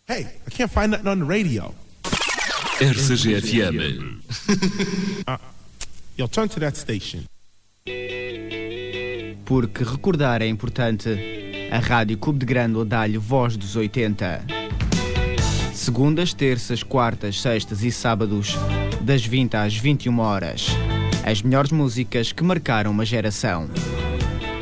Hey, I can't find nothing on the radio. RCG-FM. Yo, turn to that station. Porque recordar é importante. A Rádio Cubo de Grândola dá-lhe voz dos 80. Segundas, terças, quartas, sextas e sábados, das 20 às 21 horas. As melhores músicas que marcaram uma geração.